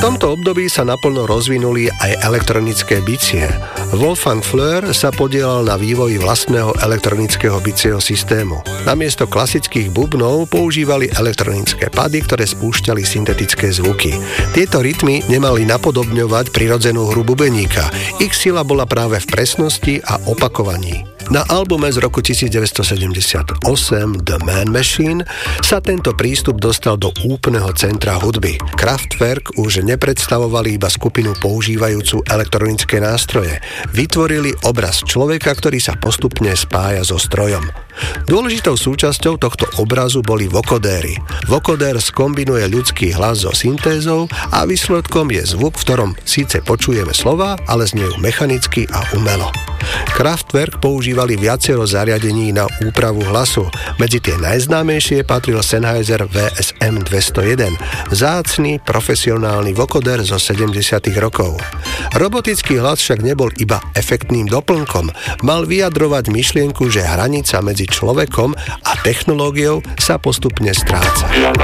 tomto období sa naplno rozvinuli aj elektronické bicie. Wolfgang Flür sa podielal na vývoji vlastného elektronického bicieho systému. Namiesto klasických bubnov používali elektronické pady, ktoré spúšťali syntetické zvuky. Tieto rytmy nemali napodobňovať prirodzenú hru bubeníka. Ich sila bola práve v presnosti a opakovaní. Na albume z roku 1978 The Man Machine sa tento prístup dostal do úplného centra hudby. Kraftwerk už nepredstavovali iba skupinu používajúcu elektronické nástroje. Vytvorili obraz človeka, ktorý sa postupne spája so strojom. Dôležitou súčasťou tohto obrazu boli vokodéry. Vokodér skombinuje ľudský hlas so syntézou a výsledkom je zvuk, v ktorom síce počujeme slova, ale znejú mechanicky a umelo. Kraftwerk používali viacero zariadení na úpravu hlasu. Medzi tie najznámejšie patril Sennheiser VSM 201, vzácny profesionálny vokodér zo 70. rokov. Robotický hlas však nebol iba efektným doplnkom, mal vyjadrovať myšlienku, že hranica medzi človekom a technológiou sa postupne stráca.